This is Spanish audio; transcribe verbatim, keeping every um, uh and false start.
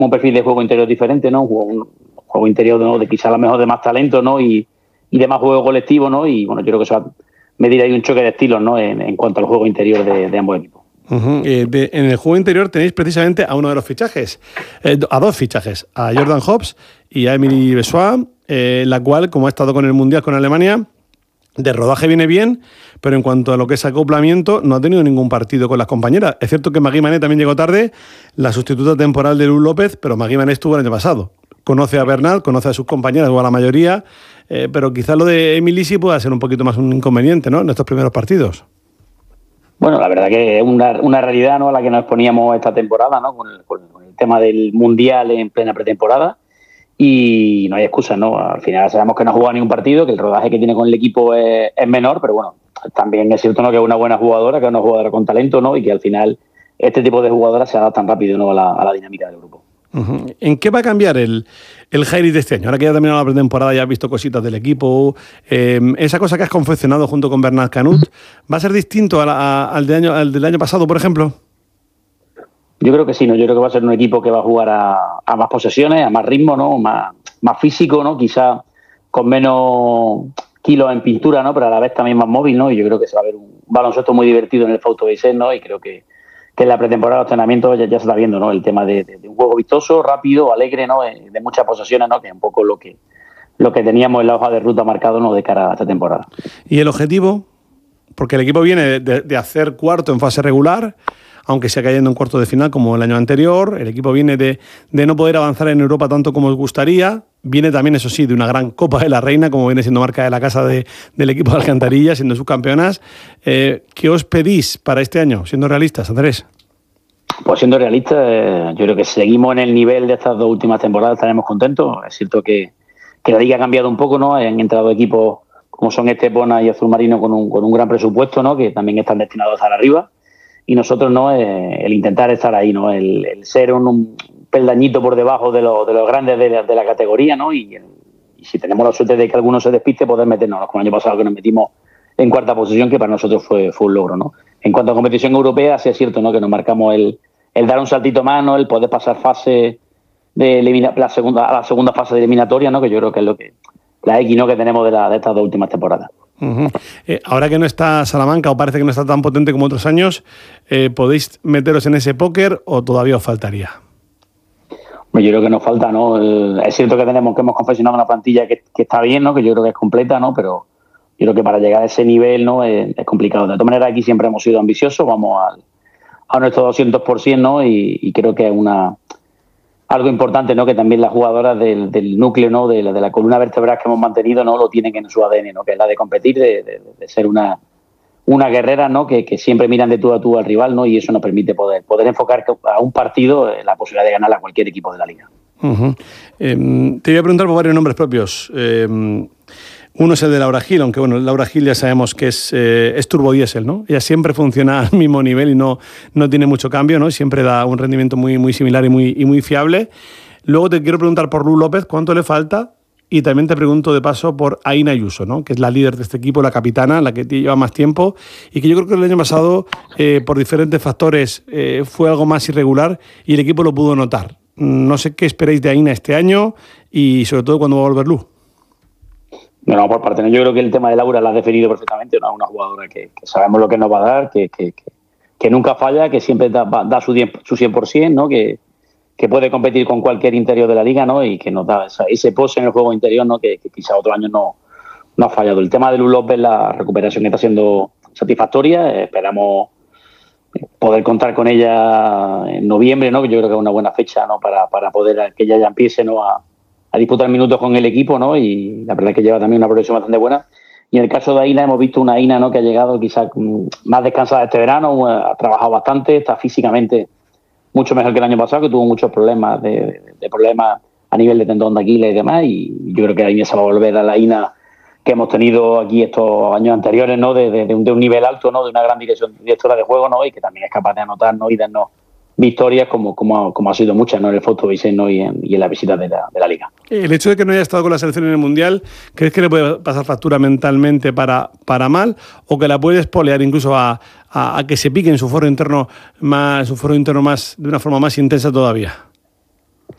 un perfil de juego interior diferente, ¿no? Un juego, un juego interior, ¿no? De quizá a lo mejor de más talento, ¿no? Y, y de más juego colectivo, ¿no? Y bueno, yo creo que eso va a medir ahí un choque de estilos, ¿no? En, en cuanto al juego interior de, de ambos equipos. Uh-huh. Eh, de, en el juego interior tenéis precisamente a uno de los fichajes, eh, a dos fichajes, a Jordan Hobbs y a Emily Bessois, eh, la cual, como ha estado con el Mundial con Alemania, de rodaje viene bien, pero en cuanto a lo que es acoplamiento, no ha tenido ningún partido con las compañeras. Es cierto que Magui Mané también llegó tarde, la sustituta temporal de Lu López, pero Magui Mané estuvo el año pasado. Conoce a Bernat, conoce a sus compañeras, o a la mayoría, eh, pero quizás lo de Emily sí pueda ser un poquito más un inconveniente, ¿no?, en estos primeros partidos. Bueno, la verdad que es una, una realidad, ¿no?, a la que nos exponíamos esta temporada, ¿no?, con el, con el tema del Mundial en plena pretemporada, y no hay excusas, ¿no? Al final sabemos que no ha jugado ningún partido, que el rodaje que tiene con el equipo es, es menor, pero bueno, también es cierto, ¿no?, que es una buena jugadora, que es una jugadora con talento, ¿no?, y que al final este tipo de jugadoras se adaptan rápido, ¿no?, a la, a la dinámica del grupo. Uh-huh. ¿En qué va a cambiar el, el Jairis de este año? Ahora que ya ha terminado la pretemporada, ya has visto cositas del equipo. Eh, esa cosa que has confeccionado junto con Bernat Canut, ¿va a ser distinto a la, a, al, de año, al del año pasado, por ejemplo? Yo creo que sí, ¿no? Yo creo que va a ser un equipo que va a jugar a, a más posesiones, a más ritmo, ¿no? Más, más físico, ¿no? Quizá con menos kilos en pintura, ¿no? Pero a la vez también más móvil, ¿no? Y yo creo que se va a ver un baloncesto muy divertido en el Fausto Bessés, ¿no? Y creo que que en la pretemporada, los entrenamientos, ya, ya se está viendo, ¿no?, el tema de, de, de un juego vistoso, rápido, alegre, ¿no?, de, de muchas posesiones, ¿no?, que es un poco lo que lo que teníamos en la hoja de ruta marcado, ¿no?, de cara a esta temporada. ¿Y el objetivo? Porque el equipo viene de, de hacer cuarto en fase regular, aunque sea cayendo en cuarto de final como el año anterior. El equipo viene de, de no poder avanzar en Europa tanto como os gustaría. Viene también, eso sí, de una gran Copa de la Reina, como viene siendo marca de la casa de, del equipo de Alcantarilla, siendo subcampeonas. Eh, ¿Qué os pedís para este año, siendo realistas, Andrés? Pues siendo realistas, eh, yo creo que seguimos en el nivel de estas dos últimas temporadas, estaremos contentos. Es cierto que, que la liga ha cambiado un poco, ¿no? Han entrado equipos como son Estepona y Azul Marino con un, con un gran presupuesto, ¿no?, que también están destinados a estar arriba. Y nosotros, ¿no?, eh, el intentar estar ahí, ¿no?, el, el ser un, un peldañito por debajo de, lo, de los grandes de la, de la categoría, ¿no? Y, el, y si tenemos la suerte de que alguno se despiste, poder meternos, como el año pasado que nos metimos en cuarta posición, que para nosotros fue, fue un logro, ¿no? En cuanto a competición europea, sí es cierto, ¿no?, que nos marcamos el, el dar un saltito más, ¿no?, el poder pasar fase de elimina, la segunda, a la segunda fase de eliminatoria, ¿no?, que yo creo que es lo que la X, ¿no?, que tenemos de, la, de estas dos últimas temporadas. Uh-huh. Eh, ahora que no está Salamanca, o parece que no está tan potente como otros años, eh, ¿podéis meteros en ese póker o todavía os faltaría? Pues yo creo que nos falta, ¿no? El, es cierto que tenemos que hemos confeccionado una plantilla que, que está bien, ¿no?, que yo creo que es completa, ¿no?, pero yo creo que para llegar a ese nivel, ¿no?, es, es complicado. De todas maneras, aquí siempre hemos sido ambiciosos, vamos al, a nuestro doscientos por ciento, ¿no?, y, y creo que es una algo importante, ¿no?, que también las jugadoras del, del núcleo, ¿no?, de la, de la columna vertebral que hemos mantenido, ¿no?, lo tienen en su A D N, ¿no?, que es la de competir, de, de, de ser una, una guerrera, ¿no?, que, que siempre miran de tú a tú al rival, ¿no?, y eso nos permite poder, poder enfocar a un partido eh, la posibilidad de ganar a cualquier equipo de la liga. Uh-huh. Eh, te voy a preguntar por varios nombres propios. Eh, Uno es el de Laura Gil, aunque bueno, Laura Gil ya sabemos que es, eh, es turbodiesel, ¿no? Ella siempre funciona al mismo nivel y no, no tiene mucho cambio, ¿no? Siempre da un rendimiento muy, muy similar y muy, y muy fiable. Luego te quiero preguntar por Lu López, ¿cuánto le falta? Y también te pregunto de paso por Aina Ayuso, ¿no?, que es la líder de este equipo, la capitana, la que lleva más tiempo y que yo creo que el año pasado, eh, por diferentes factores, eh, fue algo más irregular y el equipo lo pudo notar. No sé qué esperáis de Aina este año y sobre todo cuándo va a volver Lu. No, por parte, yo creo que el tema de Laura la has definido perfectamente, ¿no? Una jugadora que, que sabemos lo que nos va a dar, que, que, que, que nunca falla, que siempre da, da su, su cien por ciento, ¿no?, que, que puede competir con cualquier interior de la liga, ¿no?, y que nos da esa, ese pose en el juego interior, ¿no?, que, que quizá otro año no, no ha fallado. El tema de Lu López, la recuperación está siendo satisfactoria, esperamos poder contar con ella en noviembre, ¿no?, que yo creo que es una buena fecha, ¿no?, para, para poder que ella ya empiece, ¿no?, a a disputar minutos con el equipo, ¿no?, y la verdad es que lleva también una progresión bastante buena. Y en el caso de Aina hemos visto una Aina, ¿no?, que ha llegado quizás más descansada este verano, ha trabajado bastante, está físicamente mucho mejor que el año pasado, que tuvo muchos problemas de, de, de problemas a nivel de tendón de Aquiles y demás, y yo creo que Aina se va a volver a la Aina que hemos tenido aquí estos años anteriores, ¿no?, de, de, de, un, de un nivel alto, ¿no?, de una gran dirección, directora de juego, ¿no?, y que también es capaz de anotar, ¿no?, y darnos victorias como, como, como ha sido muchas, ¿no?, en el Fausto Bessés, ¿no?, y en, y en la visita de la, de la Liga. El hecho de que no haya estado con la selección en el Mundial, ¿crees que le puede pasar factura mentalmente para, para mal o que la puede espolear incluso a, a, a que se pique en su foro interno más, su foro interno más de una forma más intensa todavía?